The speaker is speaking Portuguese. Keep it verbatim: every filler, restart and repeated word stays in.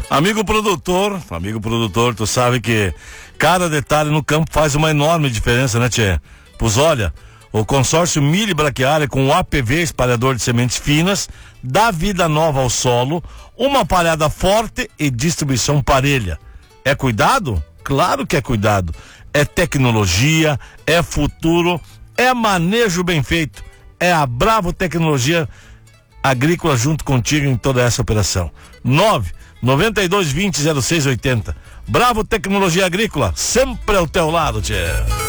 Amigo produtor, amigo produtor, tu sabe que cada detalhe no campo faz uma enorme diferença, né, tchê? Pois olha, o consórcio Milho Braquiária com o A P V espalhador de sementes finas dá vida nova ao solo, uma palhada forte e distribuição parelha. É cuidado? Claro que é cuidado. É tecnologia, é futuro, é manejo bem feito. É a Bravo Tecnologia Agrícola junto contigo em toda essa operação. nove nove dois vinte zero seis oitenta. Bravo Tecnologia Agrícola, sempre ao teu lado, tchê.